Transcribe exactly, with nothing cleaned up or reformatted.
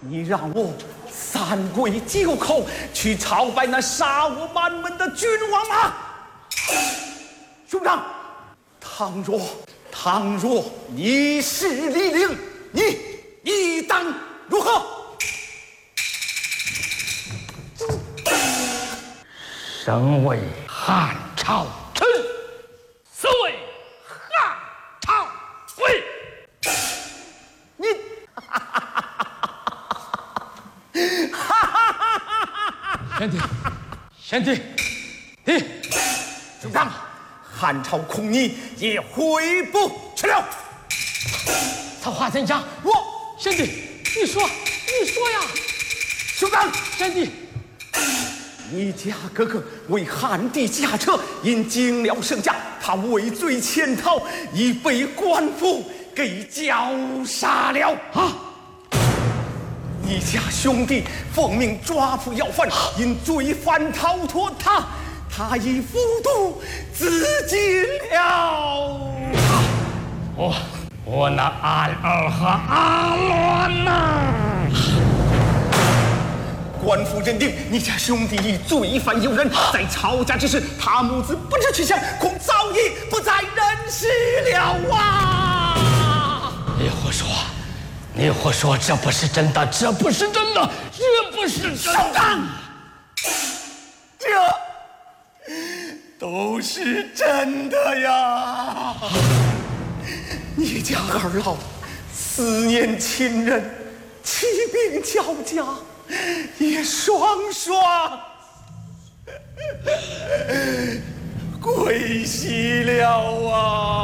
你让我三跪九叩去朝拜那杀我满门的君王吗？兄长，倘若倘若你是李陵，你你当如何？ 身为汉朝臣，死为汉朝鬼。 你， 贤弟，贤弟，弟， 兄长，汉朝恐你也回不去了。 此话怎讲？ 我， 贤弟，你说，你说呀！ 兄长， 贤弟。 你家哥哥为汉帝驾车，因惊了圣驾，他畏罪潜逃，已被官府给绞杀了啊！你家兄弟奉命抓捕要犯，因罪犯逃脱他，他已服毒自尽了。 我我那安儿和阿乱呐！ 官府认定你家兄弟已罪犯有人，在抄家之时，他母子不知去向，恐早已不在人世了啊！ 你胡说！你胡说！这不是真的，这不是真的，这不是真的！ 兄长，这都是真的呀！你家二老思念亲人，起兵交加。也双双归西了啊！